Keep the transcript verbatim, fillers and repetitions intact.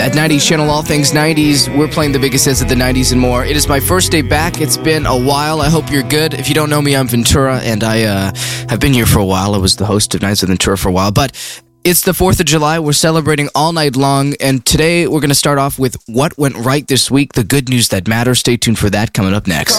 At nineties Channel, all things nineties. We're playing the biggest hits of the nineties and more. It is my first day back. It's been a while. I hope you're good. If you don't know me, I'm Ventura, and I uh, have been here for a while. I was the host of Nights with Ventura for a while. But it's the fourth of July. We're celebrating all night long. And today we're going to start off with what went right this week, the good news that matters. Stay tuned for that coming up next.